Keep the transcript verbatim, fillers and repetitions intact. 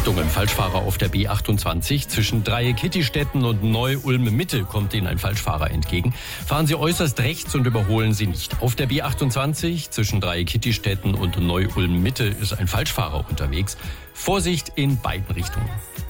Richtungen. Falschfahrer auf der B achtundzwanzig. Zwischen Dreieck-Kittistetten und Neu-Ulm-Mitte kommt Ihnen ein Falschfahrer entgegen. Fahren Sie äußerst rechts und überholen Sie nicht. Auf der B achtundzwanzig zwischen Dreieck-Kittistetten und Neu-Ulm-Mitte ist ein Falschfahrer unterwegs. Vorsicht in beiden Richtungen.